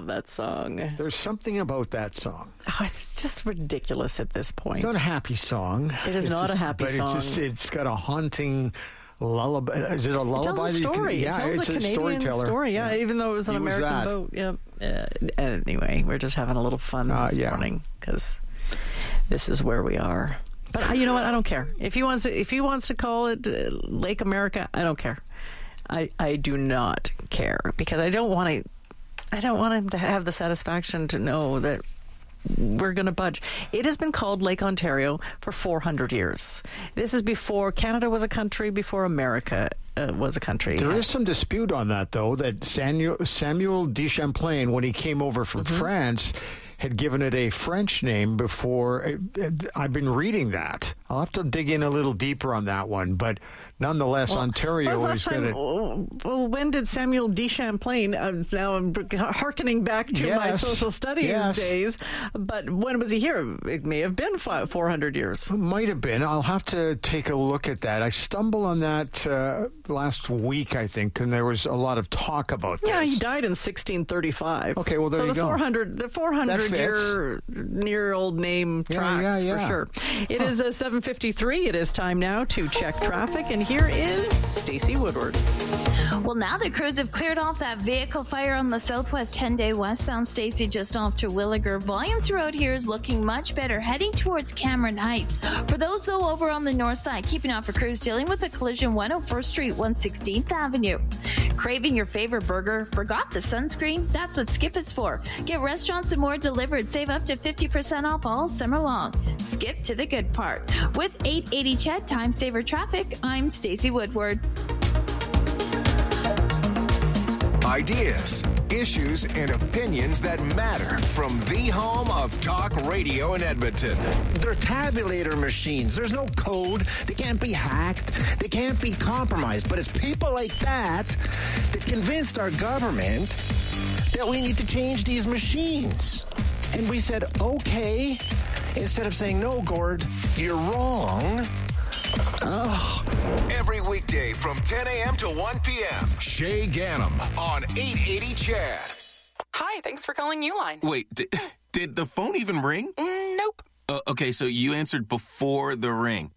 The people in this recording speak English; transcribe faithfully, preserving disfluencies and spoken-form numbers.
love that song. There's something about that song. Oh, it's just ridiculous at this point. It's not a happy song. It is it's not just, a happy but song. But it's just, it's got a haunting lullaby. Is it a lullaby? It tells a story. Yeah, it tells it's a a Canadian storyteller. story. Yeah, yeah, even though it was an He was American that. boat. Yeah. Uh, anyway, we're just having a little fun Uh, this yeah. morning because this is where we are. But uh, you know what? I don't care. If he wants to, if he wants to call it uh, Lake America, I don't care. I, I do not care because I don't want to. I don't want him to have the satisfaction to know that we're going to budge. It has been called Lake Ontario for four hundred years. This is before Canada was a country, before America uh, was a country. There is some dispute on that, though, that Samuel, Samuel de Champlain, when he came over from Mm-hmm. France, had given it a French name before. I've been reading that. I'll have to dig in a little deeper on that one, but nonetheless, Well, Ontario when was the is last time, going to... well, when did Samuel de Champlain, uh, now I'm hearkening back to my Yes. social studies Yes. days, but when was he here? It may have been five, four hundred years. Might have been. I'll have to take a look at that. I stumbled on that uh, last week, I think, and there was a lot of talk about this. Yeah, he died in sixteen thirty-five. Okay, well, there so you the go. four hundred, the four hundred That fits. year near old name Yeah, tracks yeah, yeah. for sure. It is uh, seven fifty-three. It is time now to check traffic, and here is Stacey Woodward. Well, now the crews have cleared off that vehicle fire on the Southwest Henday westbound Stacey just off to Williger. Volume throughout here is looking much better, heading towards Cameron Heights. For those, though, over on the north side, keeping off for crews dealing with a collision one oh first Street, one sixteenth Avenue. Craving your favorite burger? Forgot the sunscreen? That's what Skip is for. Get restaurants and more delivered. Save up to fifty percent off all summer long. Skip to the good part. With eight eighty Chet Time Saver Traffic, I'm Stacey Woodward. Ideas, issues, and opinions that matter from the home of talk radio in Edmonton. They're tabulator machines. There's no code. They can't be hacked. They can't be compromised. But it's people like that that convinced our government that we need to change these machines. And we said, okay, instead of saying, no, Gord, you're wrong. Oh. Every weekday from ten a.m. to one p.m. Shay Gannam on eight eighty Chad. Hi, thanks for calling Uline. Wait, did, did the phone even ring? Mm, nope. Uh, okay, so you answered before the ring.